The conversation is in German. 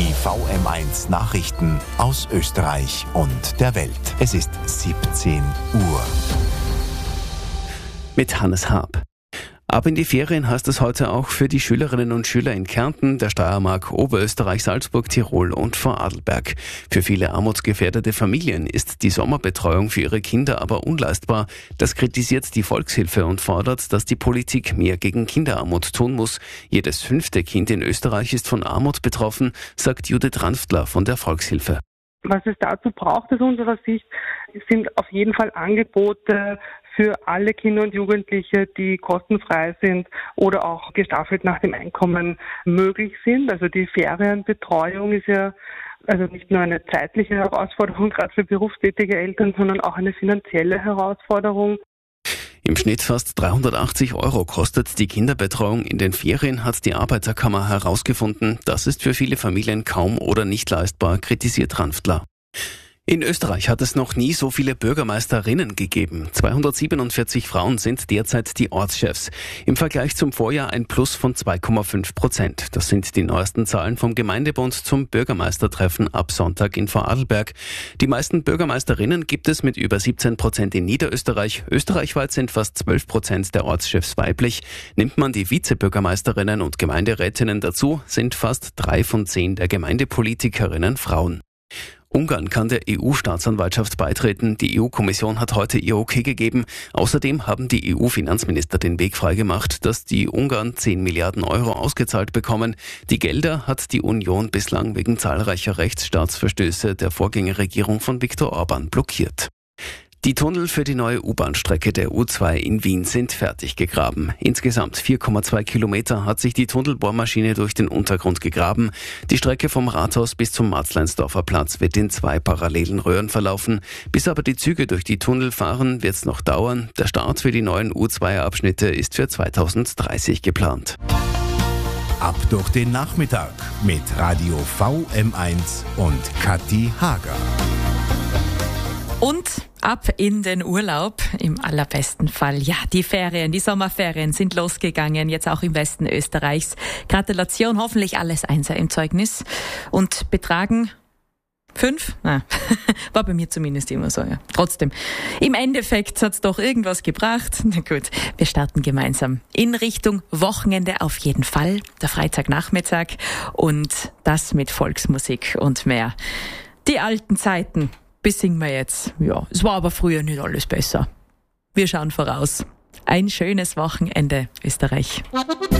Die VM1 Nachrichten aus Österreich und der Welt. Es ist 17 Uhr. Mit Hannes Haab. Ab in die Ferien heißt es heute auch für die Schülerinnen und Schüler in Kärnten, der Steiermark, Oberösterreich, Salzburg, Tirol und Vorarlberg. Für viele armutsgefährdete Familien ist die Sommerbetreuung für ihre Kinder aber unleistbar. Das kritisiert die Volkshilfe und fordert, dass die Politik mehr gegen Kinderarmut tun muss. Jedes 5. Kind in Österreich ist von Armut betroffen, sagt Judith Ranftler von der Volkshilfe. Was es dazu braucht aus unserer Sicht, sind auf jeden Fall Angebote für alle Kinder und Jugendliche, die kostenfrei sind oder auch gestaffelt nach dem Einkommen möglich sind. Also die Ferienbetreuung ist ja also nicht nur eine zeitliche Herausforderung, gerade für berufstätige Eltern, sondern auch eine finanzielle Herausforderung. Im Schnitt fast 380 € kostet die Kinderbetreuung in den Ferien, hat die Arbeiterkammer herausgefunden. Das ist für viele Familien kaum oder nicht leistbar, kritisiert Ranftler. In Österreich hat es noch nie so viele Bürgermeisterinnen gegeben. 247 Frauen sind derzeit die Ortschefs. Im Vergleich zum Vorjahr ein Plus von 2,5%. Das sind die neuesten Zahlen vom Gemeindebund zum Bürgermeistertreffen ab Sonntag in Vorarlberg. Die meisten Bürgermeisterinnen gibt es mit über 17% in Niederösterreich. Österreichweit sind fast 12% der Ortschefs weiblich. Nimmt man die Vizebürgermeisterinnen und Gemeinderätinnen dazu, sind fast 3 von 10 der Gemeindepolitikerinnen Frauen. Ungarn kann der EU-Staatsanwaltschaft beitreten. Die EU-Kommission hat heute ihr Okay gegeben. Außerdem haben die EU-Finanzminister den Weg freigemacht, dass die Ungarn 10 Milliarden € ausgezahlt bekommen. Die Gelder hat die Union bislang wegen zahlreicher Rechtsstaatsverstöße der Vorgängerregierung von Viktor Orban blockiert. Die Tunnel für die neue U-Bahn-Strecke der U2 in Wien sind fertig gegraben. Insgesamt 4,2 Kilometer hat sich die Tunnelbohrmaschine durch den Untergrund gegraben. Die Strecke vom Rathaus bis zum Matzleinsdorfer Platz wird in 2 parallelen Röhren verlaufen. Bis aber die Züge durch die Tunnel fahren, wird es noch dauern. Der Start für die neuen U2-Abschnitte ist für 2030 geplant. Ab durch den Nachmittag mit Radio VM1 und Kathi Hager. Und ab in den Urlaub, im allerbesten Fall. Ja, die Ferien, die Sommerferien sind losgegangen, jetzt auch im Westen Österreichs. Gratulation, hoffentlich alles Einser im Zeugnis. Und betragen 5? Nein, war bei mir zumindest immer so, ja. Trotzdem, im Endeffekt hat's doch irgendwas gebracht. Na gut, wir starten gemeinsam in Richtung Wochenende auf jeden Fall. Der Freitagnachmittag und das mit Volksmusik und mehr. Die alten Zeiten. Bis singen wir jetzt. Ja, es war aber früher nicht alles besser. Wir schauen voraus. Ein schönes Wochenende, Österreich.